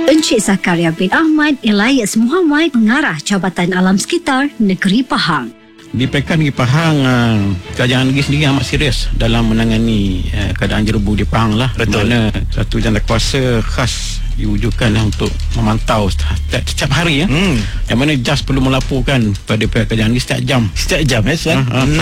Encik Zakaria bin Ahmad Elias Muhammad, Pengarah Jabatan Alam Sekitar Negeri Pahang. Di Pekan Negeri Pahang, kerajaan negeri sendiri amat serius dalam menangani keadaan jerebu di Pahang lah. Betul. Mana satu jawatan khas diwujudkan untuk memantau setiap hari ya. Yang mana JAS perlu melaporkan pada pihak kerajaan negeri setiap jam. Setiap jam Tuan.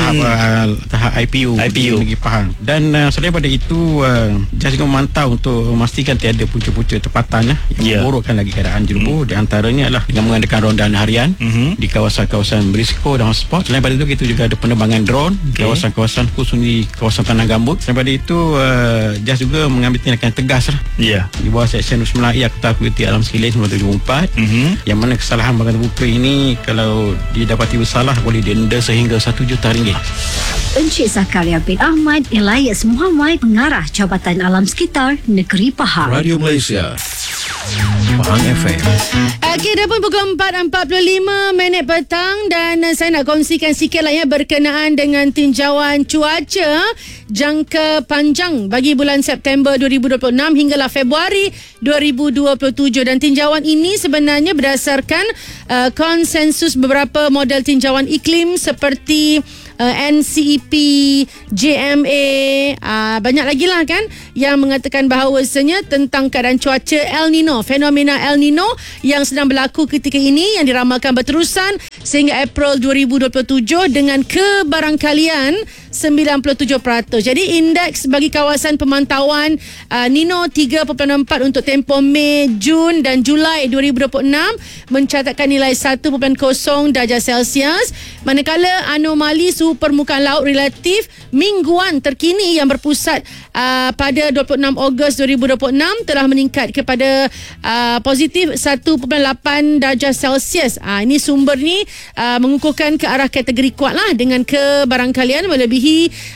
Tahap IPU di Negeri Pahang. Dan selain daripada itu, JAS juga memantau untuk memastikan tiada punca-punca tempatan yang memburukkan lagi keadaan jerebu. Di antaranya adalah dengan mengadakan rondaan harian di kawasan-kawasan berisiko dan hotspot. Selain daripada itu, kita juga ada penerbangan drone kawasan-kawasan khusus di kawasan tanah gambut. Selain daripada itu, JAS juga mengambil tindakan tegas lah. Di bawah Seksyen 9 Akta Kualiti Alam Sekitar 1974, yang mana kesalahan bangunan terbuka ini kalau didapati bersalah boleh denda sehingga RM1 juta. Encik Zakaria bin Ahmad Elias Muhammad, Pengarah Jabatan Alam Sekitar Negeri Pahang. Radio Malaysia, Pahang FM. Okey, dah pun pukul 4.45 petang dan saya nak kongsikan sikit lah ya berkenaan dengan tinjauan cuaca jangka panjang bagi bulan September 2026 hinggalah Februari 2027. Dan tinjauan ini sebenarnya berdasarkan konsensus beberapa model tinjauan iklim seperti NCEP, JMA, banyak lagi lah kan yang mengatakan bahawasanya tentang keadaan cuaca El Nino, fenomena El Nino yang sedang berlaku ketika ini yang diramalkan berterusan sehingga April 2027 dengan kebarangkalian 97%. Jadi indeks bagi kawasan pemantauan Nino 3.4 untuk tempoh Mei, Jun dan Julai 2026 mencatatkan nilai 1.0 darjah Celsius, manakala anomali suhu permukaan laut relatif mingguan terkini yang berpusat pada 26 Ogos 2026 telah meningkat kepada positif 1.8 darjah Celsius. Ini sumber ni mengukuhkan ke arah kategori kuat lah dengan kebarangkalian melebihi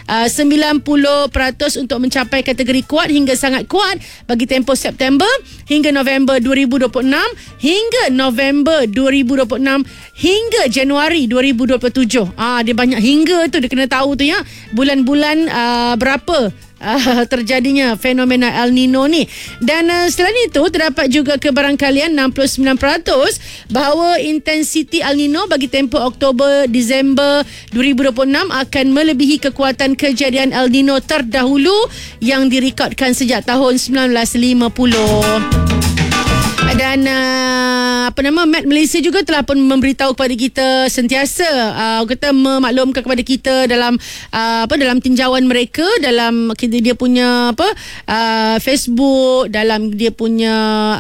90% untuk mencapai kategori kuat hingga sangat kuat bagi tempoh September hingga November 2026 hingga November 2026 hingga Januari 2027. Dia banyak hingga tu, dia kena tahu tu ya bulan-bulan berapa terjadinya fenomena El Nino ni. Dan selain itu terdapat juga kebarangkalian 69% bahawa intensiti El Nino bagi tempoh Oktober Disember 2026 akan melebihi kekuatan kejadian El Nino terdahulu yang direkodkan sejak tahun 1950. Dan Met Malaysia juga telah pun memberitahu kepada kita sentiasa kita memaklumkan kepada kita dalam dalam tinjauan mereka dalam dia punya Facebook, dalam dia punya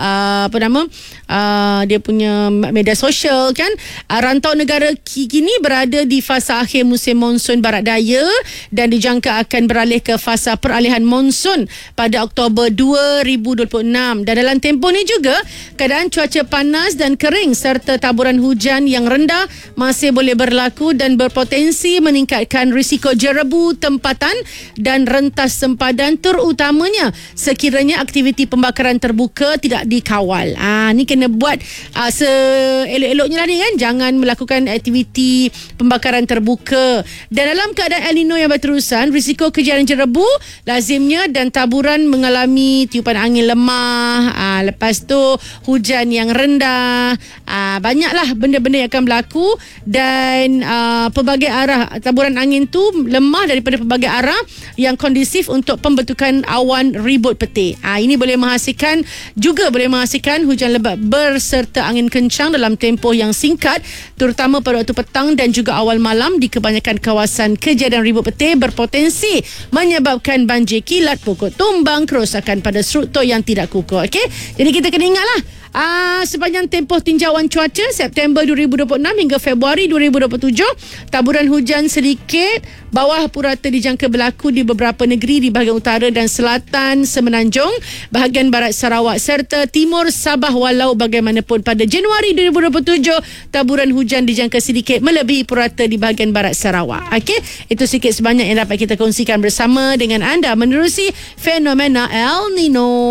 dia punya media sosial kan, rantau negara kini berada di fasa akhir musim monsun barat daya dan dijangka akan beralih ke fasa peralihan monsun pada Oktober 2026. Dan dalam tempoh ni juga keadaan cuaca panas dan kering serta taburan hujan yang rendah masih boleh berlaku dan berpotensi meningkatkan risiko jerebu tempatan dan rentas sempadan, terutamanya sekiranya aktiviti pembakaran terbuka tidak dikawal. Ni kena buat seelok-eloknya lah ni kan, jangan melakukan aktiviti pembakaran terbuka. Dan dalam keadaan El Nino yang berterusan, risiko kejadian jerebu lazimnya dan taburan mengalami tiupan angin lemah, lepas tu hujan yang rendah, banyaklah benda-benda yang akan berlaku. Dan pelbagai arah taburan angin tu lemah daripada pelbagai arah yang kondusif untuk pembentukan awan ribut petir. Ini boleh menghasilkan hujan lebat berserta angin kencang dalam tempoh yang singkat, terutama pada waktu petang dan juga awal malam di kebanyakan kawasan. Kejadian ribut petir berpotensi menyebabkan banjir kilat, pokok tumbang, kerosakan pada struktur yang tidak kukuh. Okey, jadi kita kena ingatlah sepanjang tempoh tinjauan cuaca September 2026 hingga Februari 2027, taburan hujan sedikit bawah purata dijangka berlaku di beberapa negeri di bahagian utara dan selatan Semenanjung, bahagian barat Sarawak serta timur Sabah. Walau bagaimanapun pada Januari 2027 taburan hujan dijangka sedikit melebihi purata di bahagian barat Sarawak. Okey, itu sikit sebanyak yang dapat kita kongsikan bersama dengan anda menerusi fenomena El Nino.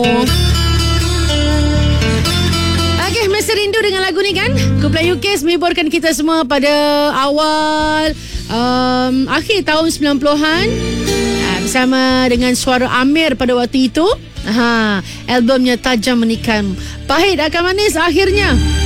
Masih rindu dengan lagu ni kan? Kumpulan UKS menghiburkan kita semua pada awal akhir tahun 90-an bersama dengan suara Amir pada waktu itu. Albumnya Tajam Menikam. Pahit akan manis akhirnya.